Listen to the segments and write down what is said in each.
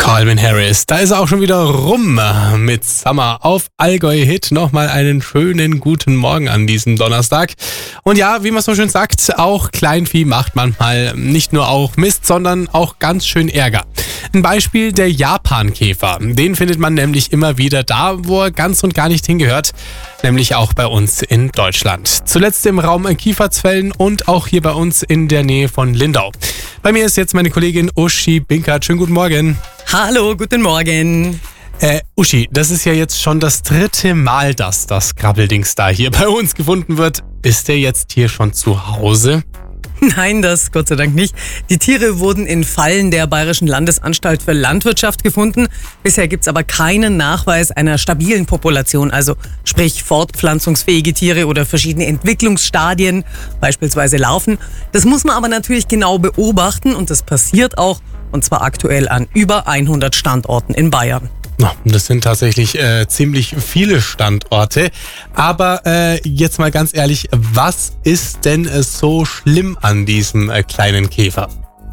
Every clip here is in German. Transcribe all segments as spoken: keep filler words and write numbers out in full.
Calvin Harris, da ist er auch schon wieder rum mit Summer auf Allgäu Hit. Nochmal einen schönen guten Morgen an diesem Donnerstag. Und ja, wie man so schön sagt, auch Kleinvieh macht manchmal nicht nur auch Mist, sondern auch ganz schön Ärger. Ein Beispiel der Japankäfer. Den findet man nämlich immer wieder da, wo er ganz und gar nicht hingehört, nämlich auch bei uns in Deutschland. Zuletzt im Raum Kieferzwellen und auch hier bei uns in der Nähe von Lindau. Bei mir ist jetzt meine Kollegin Uschi Binkert. Schönen guten Morgen. Hallo, guten Morgen. Äh, Uschi, das ist ja jetzt schon das dritte Mal, dass das Krabbeldings da hier bei uns gefunden wird. Ist der jetzt hier schon zu Hause? Nein, das Gott sei Dank nicht. Die Tiere wurden in Fallen der Bayerischen Landesanstalt für Landwirtschaft gefunden. Bisher gibt es aber keinen Nachweis einer stabilen Population, also sprich fortpflanzungsfähige Tiere oder verschiedene Entwicklungsstadien, beispielsweise Larven. Das muss man aber natürlich genau beobachten und das passiert auch, und zwar aktuell an über hundert Standorten in Bayern. Das sind tatsächlich äh, ziemlich viele Standorte. Aber äh, jetzt mal ganz ehrlich, was ist denn äh, so schlimm an diesem äh, kleinen Käfer?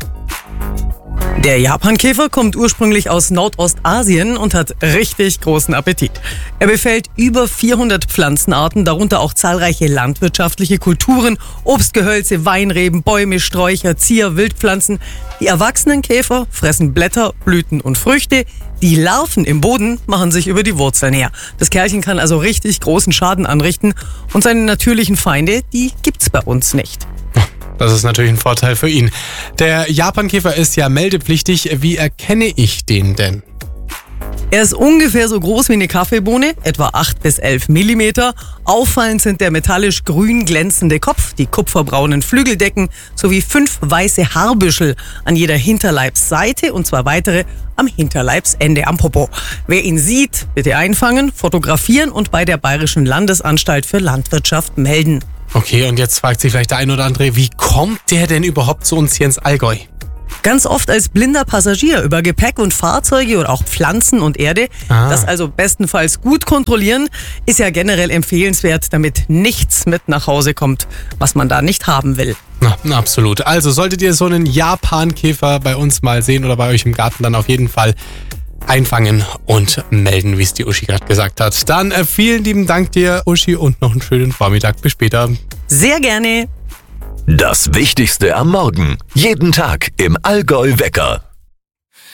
Der Japankäfer kommt ursprünglich aus Nordostasien und hat richtig großen Appetit. Er befällt über vierhundert Pflanzenarten, darunter auch zahlreiche landwirtschaftliche Kulturen, Obstgehölze, Weinreben, Bäume, Sträucher, Zier, Wildpflanzen. Die erwachsenen Käfer fressen Blätter, Blüten und Früchte. Die Larven im Boden machen sich über die Wurzeln her. Das Kerlchen kann also richtig großen Schaden anrichten und seine natürlichen Feinde, die gibt's bei uns nicht. Das ist natürlich ein Vorteil für ihn. Der Japankäfer ist ja meldepflichtig. Wie erkenne ich den denn? Er ist ungefähr so groß wie eine Kaffeebohne, etwa acht bis elf Millimeter. Auffallend sind der metallisch grün glänzende Kopf, die kupferbraunen Flügeldecken sowie fünf weiße Haarbüschel an jeder Hinterleibsseite und zwei weitere am Hinterleibsende am Popo. Wer ihn sieht, bitte einfangen, fotografieren und bei der Bayerischen Landesanstalt für Landwirtschaft melden. Okay, und jetzt fragt sich vielleicht der ein oder andere, wie kommt der denn überhaupt zu uns hier ins Allgäu? Ganz oft als blinder Passagier über Gepäck und Fahrzeuge oder auch Pflanzen und Erde. Ah. Das also bestenfalls gut kontrollieren, ist ja generell empfehlenswert, damit nichts mit nach Hause kommt, was man da nicht haben will. Na, absolut. Also solltet ihr so einen Japankäfer bei uns mal sehen oder bei euch im Garten, dann auf jeden Fall einfangen und melden, wie es die Uschi gerade gesagt hat. Dann äh, vielen lieben Dank dir, Uschi, und noch einen schönen Vormittag. Bis später. Sehr gerne. Das Wichtigste am Morgen. Jeden Tag im Allgäu Wecker.